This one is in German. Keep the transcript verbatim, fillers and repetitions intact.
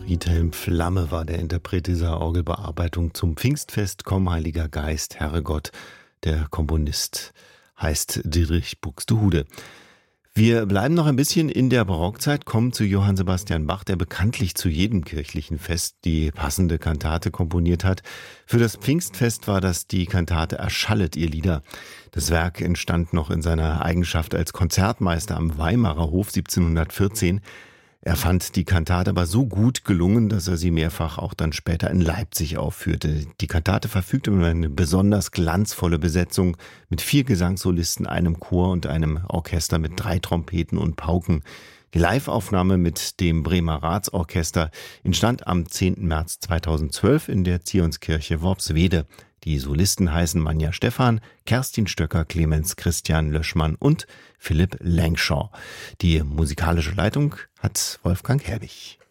Friedhelm Flamme war der Interpret dieser Orgelbearbeitung zum Pfingstfest. Komm, Heiliger Geist, Herrgott. Der Komponist heißt Dietrich Buxtehude. Wir bleiben noch ein bisschen in der Barockzeit, kommen zu Johann Sebastian Bach, der bekanntlich zu jedem kirchlichen Fest die passende Kantate komponiert hat. Für das Pfingstfest war das die Kantate Erschallet, ihr Lieder. Das Werk entstand noch in seiner Eigenschaft als Konzertmeister am Weimarer Hof siebzehnhundertvierzehn. Er fand die Kantate aber so gut gelungen, dass er sie mehrfach auch dann später in Leipzig aufführte. Die Kantate verfügte über eine besonders glanzvolle Besetzung mit vier Gesangssolisten, einem Chor und einem Orchester mit drei Trompeten und Pauken. Die Liveaufnahme mit dem Bremer Ratsorchester entstand am zehnten März zweitausendzwölf in der Zionskirche Worpswede. Die Solisten heißen Manja Stephan, Kerstin Stöcker, Clemens Christian Löschmann und Philipp Langshaw. Die musikalische Leitung hat Wolfgang Herbig.